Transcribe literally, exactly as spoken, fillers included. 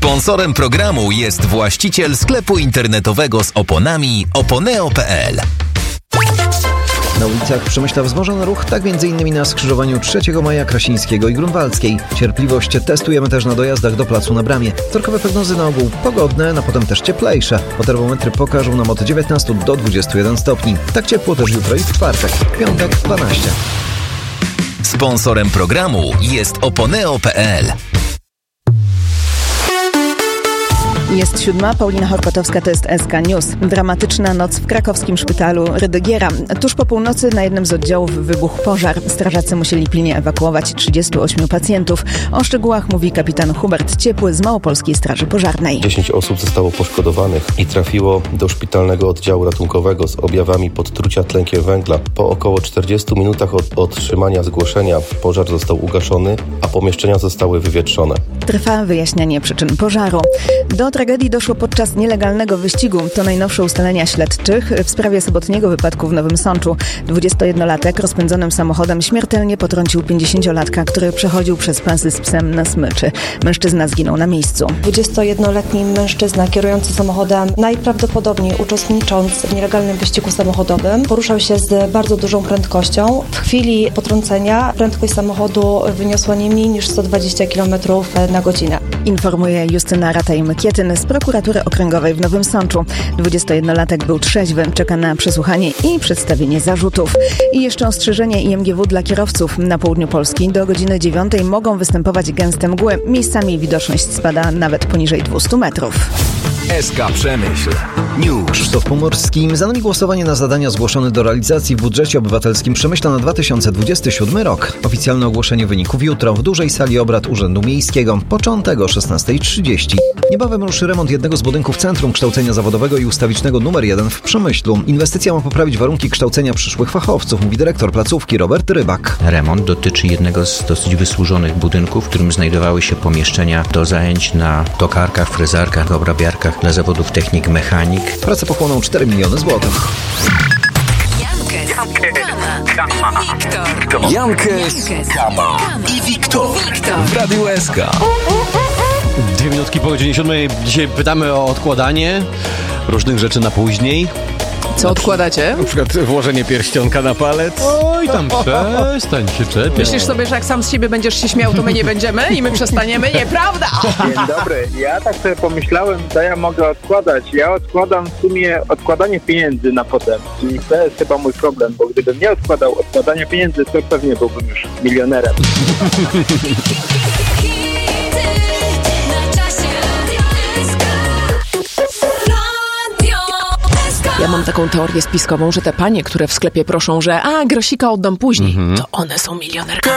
Sponsorem programu jest właściciel sklepu internetowego z oponami oponeo kropka pe el. Na ulicach Przemyśla wzmożony ruch, tak między innymi na skrzyżowaniu trzeciego maja Krasińskiego i Grunwaldzkiej. Cierpliwość testujemy też na dojazdach do placu na Bramie. Wtorkowe prognozy na ogół pogodne, na potem też cieplejsze, bo termometry pokażą nam od dziewiętnastu do dwudziestu jeden stopni. Tak ciepło też jutro i w czwartek, piątek dwanaście. Sponsorem programu jest oponeo kropka pe el. Jest siódma, Paulina Horpatowska, to jest S K News. Dramatyczna noc w krakowskim szpitalu Rydygiera. Tuż po północy na jednym z oddziałów wybuchł pożar. Strażacy musieli pilnie ewakuować trzydziestu ośmiu pacjentów. O szczegółach mówi kapitan Hubert Ciepły z Małopolskiej Straży Pożarnej. dziesięć osób zostało poszkodowanych i trafiło do szpitalnego oddziału ratunkowego z objawami podtrucia tlenkiem węgla. Po około czterdziestu minutach od otrzymania zgłoszenia pożar został ugaszony, a pomieszczenia zostały wywietrzone. Trwa wyjaśnianie przyczyn pożaru. Do tragedii doszło podczas nielegalnego wyścigu. To najnowsze ustalenia śledczych w sprawie sobotniego wypadku w Nowym Sączu. dwudziestojednolatek rozpędzonym samochodem śmiertelnie potrącił pięćdziesięciolatka, który przechodził przez pasy z psem na smyczy. Mężczyzna zginął na miejscu. dwudziestojednoletni mężczyzna kierujący samochodem, najprawdopodobniej uczestnicząc w nielegalnym wyścigu samochodowym, poruszał się z bardzo dużą prędkością. W chwili potrącenia prędkość samochodu wyniosła nie mniej niż sto dwadzieścia kilometrów na godzinę. Informuje Justyna Rataj-Mykietyn z Prokuratury Okręgowej w Nowym Sączu. dwudziestojednolatek był trzeźwy, czeka na przesłuchanie i przedstawienie zarzutów. I jeszcze ostrzeżenie I M G W dla kierowców. Na południu Polski do godziny dziewiątej mogą występować gęste mgły. Miejscami widoczność spada nawet poniżej dwieście metrów. S K Przemyśl News. Krzysztof Pomorskim. Za nami głosowanie na zadania zgłoszone do realizacji w budżecie obywatelskim Przemyśla na dwa tysiące dwudziesty siódmy rok. Oficjalne ogłoszenie wyników jutro w dużej sali obrad Urzędu Miejskiego. Początek o szesnasta trzydzieści. Niebawem ruszy remont jednego z budynków Centrum Kształcenia Zawodowego i Ustawicznego numer jeden w Przemyślu. Inwestycja ma poprawić warunki kształcenia przyszłych fachowców, mówi dyrektor placówki Robert Rybak. Remont dotyczy jednego z dosyć wysłużonych budynków, w którym znajdowały się pomieszczenia do zajęć na tokarkach, frezarkach, obrabiarkach dla zawodów technik, mechanik. Prace pochłoną cztery miliony złotych. Jankes, Kama i Wiktor w Radiu S K. Dwie minutki po godzinie siódmej. Dzisiaj pytamy o odkładanie różnych rzeczy na później. Co odkładacie? Na przykład włożenie pierścionka na palec. Oj, tam przestań się czepiać. Myślisz sobie, że jak sam z siebie będziesz się śmiał, to my nie będziemy i my przestaniemy? Nieprawda! Dzień dobry. Ja tak sobie pomyślałem, że ja mogę odkładać. Ja odkładam w sumie odkładanie pieniędzy na potem. I to jest chyba mój problem, bo gdybym nie odkładał odkładania pieniędzy, to pewnie byłbym już milionerem. Ja mam taką teorię spiskową, że te panie, które w sklepie proszą, że a, grosika oddam później, mm-hmm. to one są milionerkami.